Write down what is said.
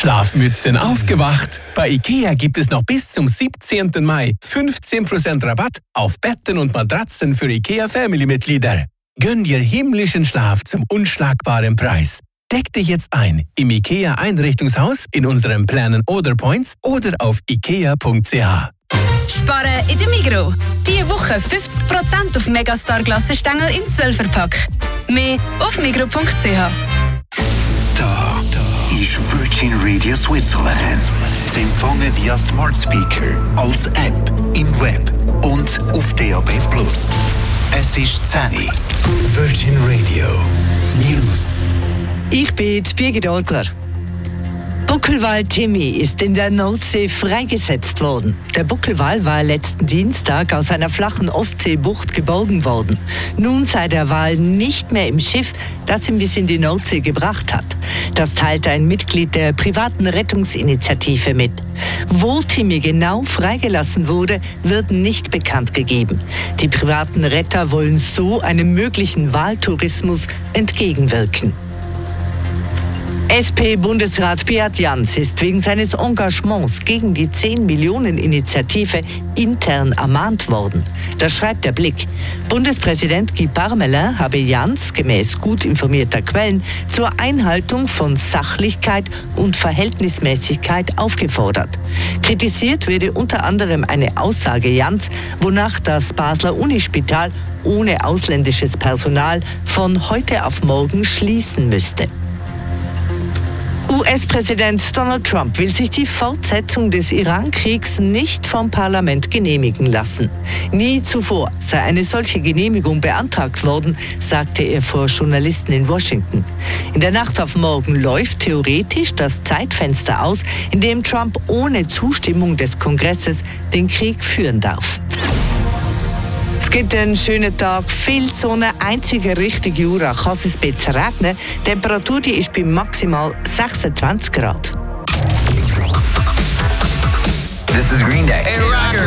Schlafmützen aufgewacht. Bei IKEA gibt es noch bis zum 17. Mai 15% Rabatt auf Betten und Matratzen für IKEA Family-Mitglieder. Gönn dir himmlischen Schlaf zum unschlagbaren Preis. Deck dich jetzt ein im IKEA Einrichtungshaus, in unseren Planen oder Points oder auf ikea.ch. Sparen in der Migros. Diese Woche 50% auf Megastar Glassenstängel im 12er-Pack. Mehr auf migros.ch. Da ist Virgin Radio Switzerland. Sie empfangen via Smart Speaker, als App, im Web und auf DAB+. Es ist 10 Uhr. Virgin Radio News. Ich bin Birgit Orgler. Buckelwal Timmy ist in der Nordsee freigesetzt worden. Der Buckelwal war letzten Dienstag aus einer flachen Ostseebucht geborgen worden. Nun sei der Wal nicht mehr im Schiff, das ihn bis in die Nordsee gebracht hat. Das teilte ein Mitglied der privaten Rettungsinitiative mit. Wo Timmy genau freigelassen wurde, wird nicht bekannt gegeben. Die privaten Retter wollen so einem möglichen Waltourismus entgegenwirken. SP-Bundesrat Beat Jans ist wegen seines Engagements gegen die 10-Millionen-Initiative intern ermahnt worden. Das schreibt der Blick. Bundespräsident Guy Parmelin habe Jans, gemäß gut informierter Quellen, zur Einhaltung von Sachlichkeit und Verhältnismäßigkeit aufgefordert. Kritisiert werde unter anderem eine Aussage Jans, wonach das Basler Unispital ohne ausländisches Personal von heute auf morgen schließen müsste. US-Präsident Donald Trump will sich die Fortsetzung des Iran-Kriegs nicht vom Parlament genehmigen lassen. Nie zuvor sei eine solche Genehmigung beantragt worden, sagte er vor Journalisten in Washington. In der Nacht auf morgen läuft theoretisch das Zeitfenster aus, in dem Trump ohne Zustimmung des Kongresses den Krieg führen darf. Es gibt einen schönen Tag, viel Sonne, einzige richtige Jura kann es ein bisschen regnen. Die Temperatur die ist bei maximal 26 Grad. This is Green Day. Hey, rockers.